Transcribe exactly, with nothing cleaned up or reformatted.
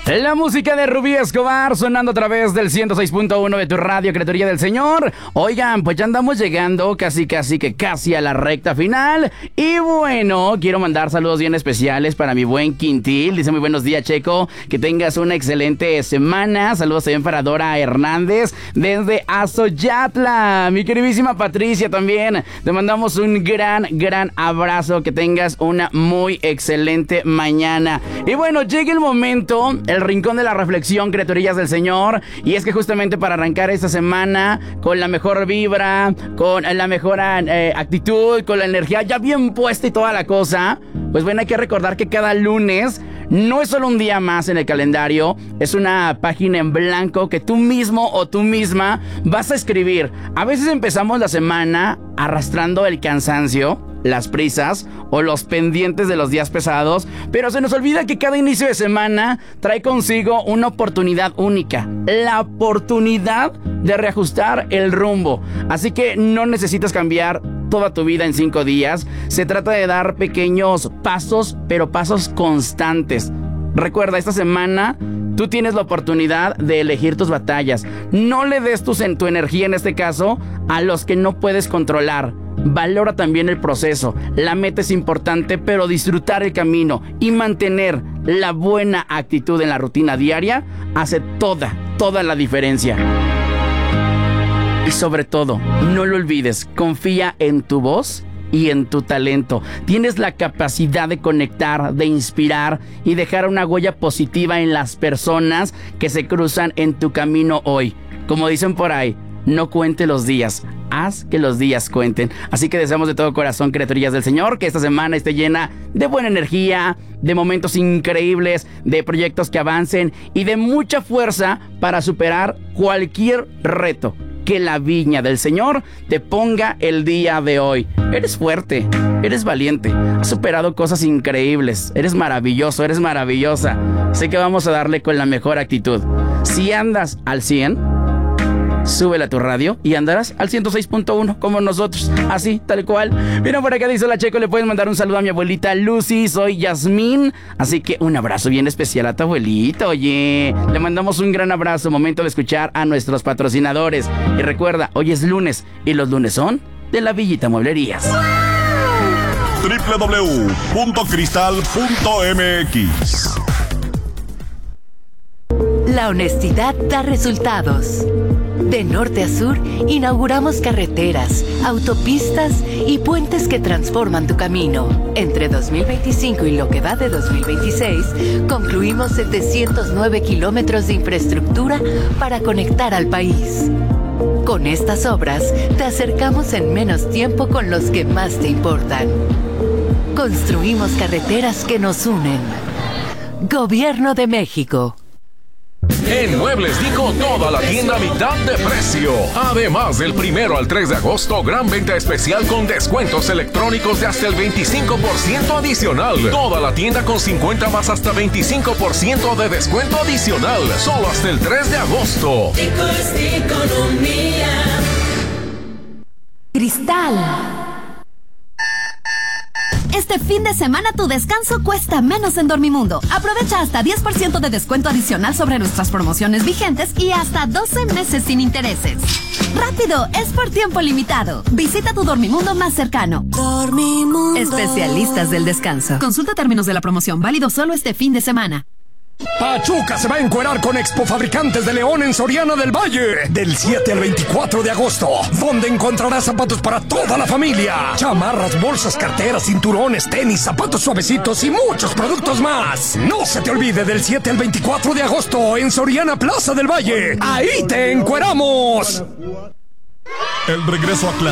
La música de Rubí Escobar sonando a través del ciento seis punto uno de tu radio, Criaturía del Señor. Oigan, pues ya andamos llegando casi, casi que casi a la recta final. Y bueno, quiero mandar saludos bien especiales para mi buen Quintil. Dice muy buenos días, Checo. Que tengas una excelente semana. Saludos también para Dora Hernández desde Azoyatla. Mi queridísima Patricia también. Te mandamos un gran, gran abrazo. Que tengas una muy excelente mañana. Y bueno, llega el momento... el rincón de la reflexión, criaturillas del Señor. Y es que justamente para arrancar esta semana con la mejor vibra, con la mejor eh, actitud, con la energía ya bien puesta y toda la cosa, pues bueno, hay que recordar que cada lunes no es solo un día más en el calendario, es una página en blanco que tú mismo o tú misma vas a escribir. A veces empezamos la semana arrastrando el cansancio, las prisas o los pendientes de los días pesados, pero se nos olvida que cada inicio de semana trae consigo una oportunidad única, la oportunidad de reajustar el rumbo. Así que no necesitas cambiar toda tu vida en cinco días, se trata de dar pequeños pasos, pero pasos constantes. Recuerda, esta semana tú tienes la oportunidad de elegir tus batallas. No le des tu, tu energía, en este caso, a los que no puedes controlar. Valora también el proceso. La meta es importante, pero disfrutar el camino y mantener la buena actitud en la rutina diaria hace toda, toda la diferencia. Y sobre todo, no lo olvides, confía en tu voz y en tu talento. Tienes la capacidad de conectar, de inspirar y dejar una huella positiva en las personas que se cruzan en tu camino hoy. Como dicen por ahí, no cuente los días, haz que los días cuenten. Así que deseamos de todo corazón, criaturillas del Señor, que esta semana esté llena de buena energía, de momentos increíbles, de proyectos que avancen y de mucha fuerza para superar cualquier reto que la viña del Señor te ponga el día de hoy. Eres fuerte, eres valiente, has superado cosas increíbles, eres maravilloso, eres maravillosa. Sé que vamos a darle con la mejor actitud. Si andas al cien, súbele a tu radio y andarás al ciento seis punto uno como nosotros, así, tal cual. Mira, por acá dice la Checo, le puedes mandar un saludo a mi abuelita Lucy, soy Yasmín, así que un abrazo bien especial a tu abuelita. Oye, le mandamos un gran abrazo, momento de escuchar a nuestros patrocinadores. Y recuerda, hoy es lunes y los lunes son de la Villita Mueblerías. doble u doble u doble u punto cristal punto m x. La honestidad da resultados. De norte a sur, inauguramos carreteras, autopistas y puentes que transforman tu camino. Entre dos mil veinticinco y lo que va de dos mil veintiséis, concluimos setecientos nueve kilómetros de infraestructura para conectar al país. Con estas obras, te acercamos en menos tiempo con los que más te importan. Construimos carreteras que nos unen. Gobierno de México. En Muebles Dico, toda la tienda a mitad de precio. Además, del primero al tres de agosto, gran venta especial con descuentos electrónicos de hasta el veinticinco por ciento adicional. Toda la tienda con cincuenta más hasta veinticinco por ciento de descuento adicional. Solo hasta el tres de agosto. Dico es economía. Cristal. Este fin de semana tu descanso cuesta menos en Dormimundo. Aprovecha hasta diez por ciento de descuento adicional sobre nuestras promociones vigentes y hasta doce meses sin intereses. ¡Rápido! Es por tiempo limitado. Visita tu Dormimundo más cercano. Dormimundo. Especialistas del descanso. Consulta términos de la promoción. Válido solo este fin de semana. Pachuca se va a encuerar con Expo Fabricantes de León en Soriana del Valle del siete al veinticuatro de agosto, donde encontrarás zapatos para toda la familia, chamarras, bolsas, carteras, cinturones, tenis, zapatos suavecitos y muchos productos más. No se te olvide, del siete al veinticuatro de agosto en Soriana Plaza del Valle. Ahí te encueramos. El regreso a clase